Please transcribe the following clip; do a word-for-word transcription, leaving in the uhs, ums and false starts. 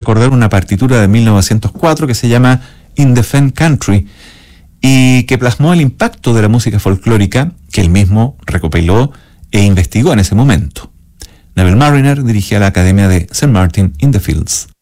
recordar una partitura de mil novecientos cuatro que se llama In the Fen Country y que plasmó el impacto de la música folclórica que él mismo recopiló e investigó en ese momento. Neville Marriner dirigía la Academia de Saint Martin in the Fields.